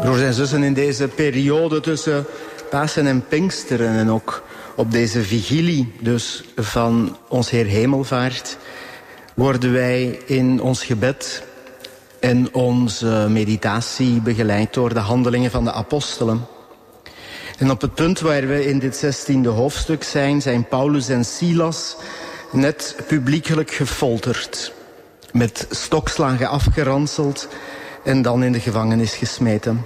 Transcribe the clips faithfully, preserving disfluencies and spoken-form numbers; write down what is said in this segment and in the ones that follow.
Broers en zussen, in deze periode tussen Pasen en Pinksteren en ook op deze vigilie dus van ons Heer Hemelvaart worden wij in ons gebed en onze meditatie begeleid door de handelingen van de apostelen. En op het punt waar we in dit zestiende hoofdstuk zijn, zijn Paulus en Silas net publiekelijk gefolterd, met stokslagen afgeranseld en dan in de gevangenis gesmeten.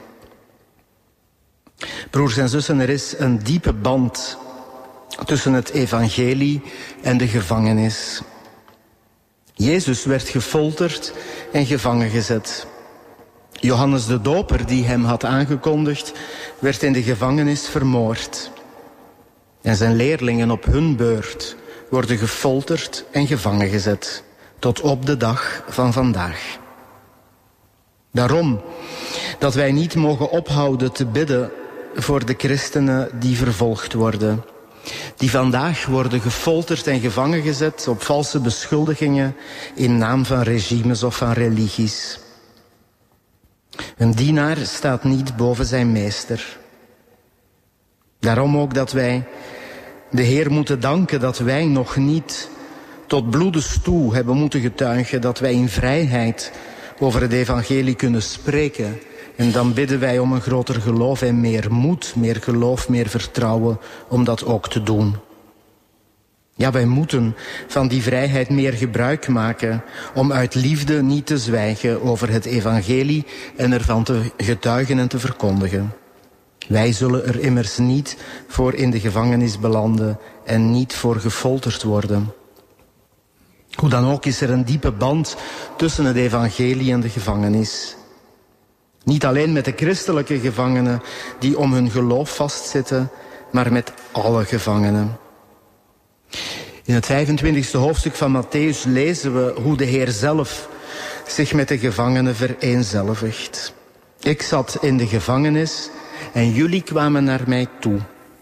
Broers en zussen, er is een diepe band tussen het evangelie en de gevangenis. Jezus werd gefolterd en gevangen gezet. Johannes de Doper, die hem had aangekondigd, werd in de gevangenis vermoord. En zijn leerlingen op hun beurt worden gefolterd en gevangen gezet, tot op de dag van vandaag. Daarom dat wij niet mogen ophouden te bidden voor de christenen die vervolgd worden, die vandaag worden gefolterd en gevangen gezet op valse beschuldigingen in naam van regimes of van religies. Een dienaar staat niet boven zijn meester. Daarom ook dat wij de Heer moeten danken dat wij nog niet tot bloedens toe hebben moeten getuigen, dat wij in vrijheid over het evangelie kunnen spreken. En dan bidden wij om een groter geloof en meer moed, meer geloof, meer vertrouwen om dat ook te doen. Ja, wij moeten van die vrijheid meer gebruik maken om uit liefde niet te zwijgen over het evangelie en ervan te getuigen en te verkondigen. Wij zullen er immers niet voor in de gevangenis belanden en niet voor gefolterd worden. Hoe dan ook is er een diepe band tussen het evangelie en de gevangenis. Niet alleen met de christelijke gevangenen die om hun geloof vastzitten, maar met alle gevangenen. In het vijfentwintigste hoofdstuk van Mattheüs lezen we hoe de Heer zelf zich met de gevangenen vereenzelvigt. Ik zat in de gevangenis en jullie kwamen naar mij toe.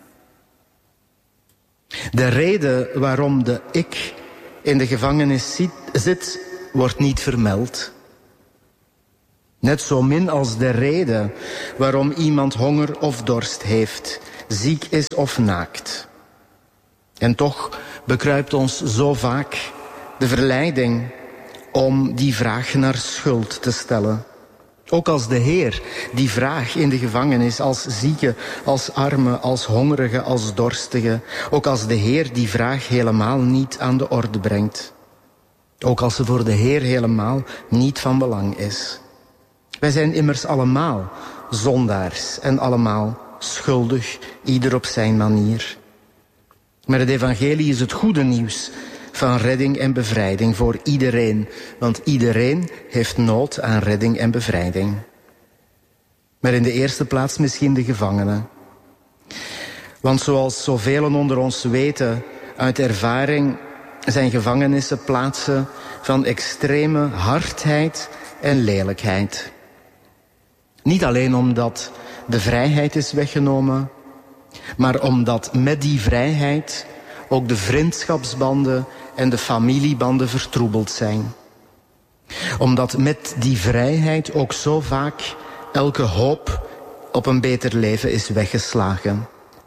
De reden waarom de ik in de gevangenis zit, wordt niet vermeld. Net zo min als de reden waarom iemand honger of dorst heeft, ziek is of naakt. En toch bekruipt ons zo vaak de verleiding om die vraag naar schuld te stellen. Ook als de Heer die vraag in de gevangenis als zieke, als arme, als hongerige, als dorstige. Ook als de Heer die vraag helemaal niet aan de orde brengt. Ook als ze voor de Heer helemaal niet van belang is. Wij zijn immers allemaal zondaars en allemaal schuldig, ieder op zijn manier. Maar het evangelie is het goede nieuws van redding en bevrijding voor iedereen. Want iedereen heeft nood aan redding en bevrijding. Maar in de eerste plaats misschien de gevangenen. Want zoals zoveel onder ons weten uit ervaring, zijn gevangenissen plaatsen van extreme hardheid en lelijkheid. Niet alleen omdat de vrijheid is weggenomen, maar omdat met die vrijheid ook de vriendschapsbanden en de familiebanden vertroebeld zijn. Omdat met die vrijheid ook zo vaak elke hoop op een beter leven is weggeslagen.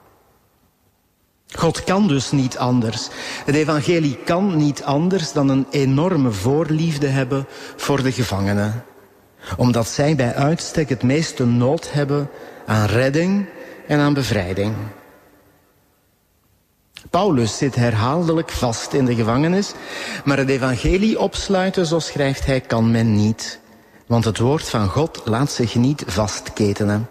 God kan dus niet anders. Het evangelie kan niet anders dan een enorme voorliefde hebben voor de gevangenen. Omdat zij bij uitstek het meeste nood hebben aan redding en aan bevrijding. Paulus zit herhaaldelijk vast in de gevangenis, maar het evangelie opsluiten, zo schrijft hij, kan men niet. Want het woord van God laat zich niet vastketenen.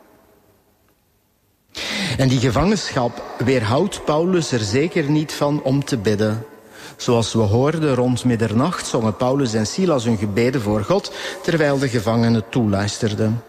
En die gevangenschap weerhoudt Paulus er zeker niet van om te bidden. Zoals we hoorden, rond middernacht zongen Paulus en Silas hun gebeden voor God, terwijl de gevangenen toeluisterden.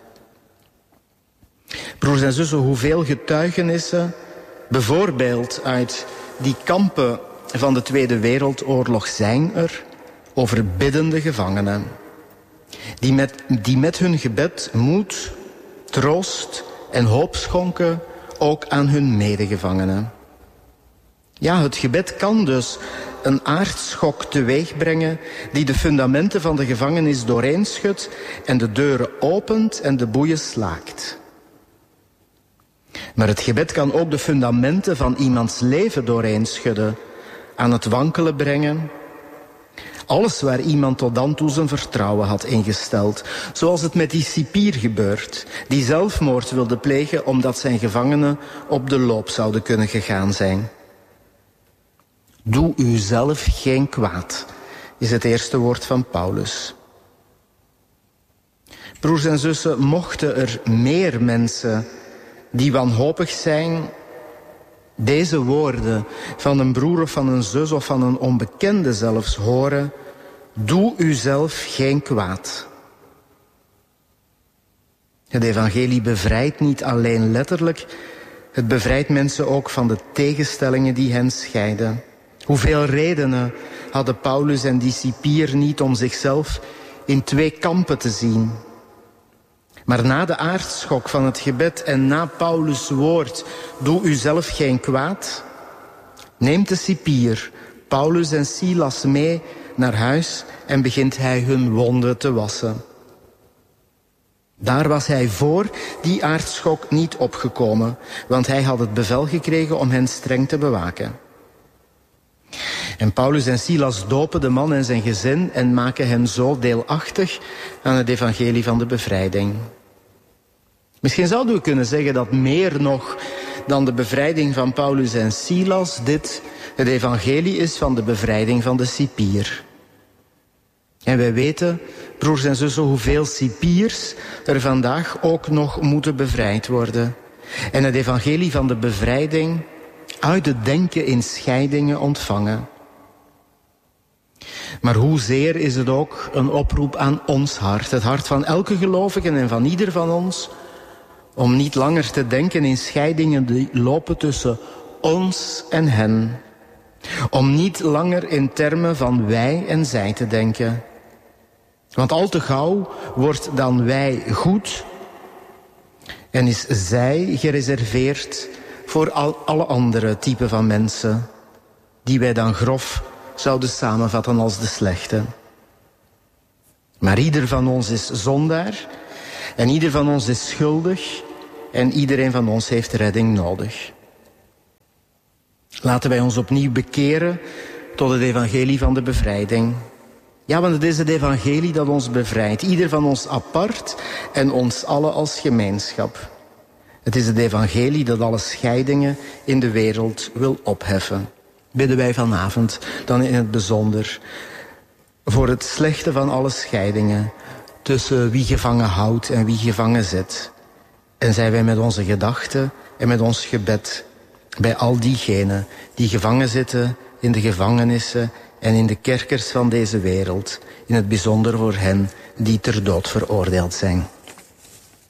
Broers en zussen, hoeveel getuigenissen, bijvoorbeeld uit die kampen van de Tweede Wereldoorlog, zijn er over biddende gevangenen. Die met, die met hun gebed moed, troost en hoop schonken, ook aan hun medegevangenen. Ja, het gebed kan dus een aardschok teweegbrengen die de fundamenten van de gevangenis dooreenschudt en de deuren opent en de boeien slaakt. Maar het gebed kan ook de fundamenten van iemands leven dooreenschudden, aan het wankelen brengen. Alles waar iemand tot dan toe zijn vertrouwen had ingesteld. Zoals het met die cipier gebeurt, die zelfmoord wilde plegen omdat zijn gevangenen op de loop zouden kunnen gegaan zijn. Doe u zelf geen kwaad, is het eerste woord van Paulus. Broers en zussen, mochten er meer mensen die wanhopig zijn deze woorden van een broer of van een zus of van een onbekende zelfs horen: doe u zelf geen kwaad. Het evangelie bevrijdt niet alleen letterlijk, het bevrijdt mensen ook van de tegenstellingen die hen scheiden. Hoeveel redenen hadden Paulus en die cipier niet om zichzelf in twee kampen te zien. Maar na de aardschok van het gebed en na Paulus' woord, doe u zelf geen kwaad, neemt de cipier Paulus en Silas mee naar huis en begint hij hun wonden te wassen. Daar was hij voor die aardschok niet opgekomen, want hij had het bevel gekregen om hen streng te bewaken. En Paulus en Silas dopen de man en zijn gezin en maken hen zo deelachtig aan het evangelie van de bevrijding. Misschien zouden we kunnen zeggen dat meer nog dan de bevrijding van Paulus en Silas dit het evangelie is van de bevrijding van de cipier. En wij weten, broers en zussen, hoeveel cipiers er vandaag ook nog moeten bevrijd worden. En het evangelie van de bevrijding uit het denken in scheidingen ontvangen. Maar hoezeer is het ook een oproep aan ons hart, het hart van elke gelovige en van ieder van ons, om niet langer te denken in scheidingen die lopen tussen ons en hen. Om niet langer in termen van wij en zij te denken. Want al te gauw wordt dan wij goed en is zij gereserveerd voor al, alle andere typen van mensen, die wij dan grof zouden samenvatten als de slechte. Maar ieder van ons is zondaar en ieder van ons is schuldig en iedereen van ons heeft redding nodig. Laten wij ons opnieuw bekeren tot het evangelie van de bevrijding. Ja, want het is het evangelie dat ons bevrijdt, ieder van ons apart en ons allen als gemeenschap. Het is het evangelie dat alle scheidingen in de wereld wil opheffen. Bidden wij vanavond dan in het bijzonder voor het slechte van alle scheidingen tussen wie gevangen houdt en wie gevangen zit. En zijn wij met onze gedachten en met ons gebed bij al diegenen die gevangen zitten in de gevangenissen en in de kerkers van deze wereld, in het bijzonder voor hen die ter dood veroordeeld zijn.